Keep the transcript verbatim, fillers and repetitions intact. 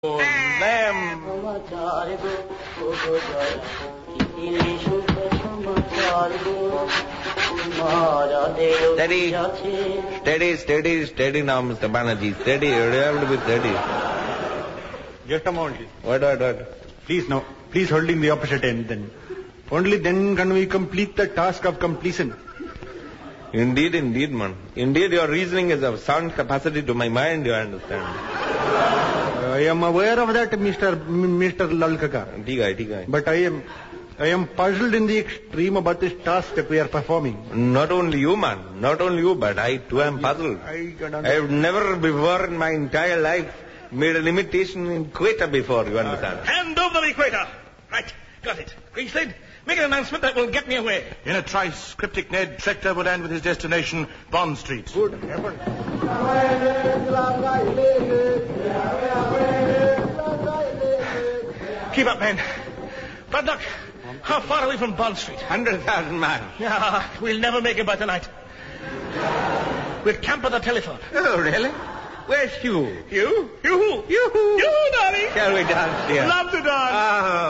Them. Steady, steady, steady, steady now, Mister Banerjee. Steady, you have to be steady. Just a moment. What, what, what? Please, no. Please holding the opposite end then. Only then can we complete the task of completion. Indeed, indeed, man. Indeed, your reasoning is of sound capacity to my mind, you understand. I am aware of that, Mister M- Mister Lalkaka. ठीक है, ठीक है. But I am, I am puzzled in the extreme about this task that we are performing. Not only you, man. Not only you, but I too am puzzled. I cannot. I have never before in my entire life made an imitation in equator before, you understand. Hand over the equator. Right, got it. Greenslade, make an announcement that will get me away. In a trice, Cryptic Ned trekked overland with his destination, Bond Street. Good heaven. Keep up, men. Braddock, how far are we from Bond Street? Hundred thousand miles. Yeah, we'll never make it by tonight. We'll camp at the telephone. Oh, really? Where's Hugh? You? You? You? You, darling. Shall we dance here? Love to dance. Oh.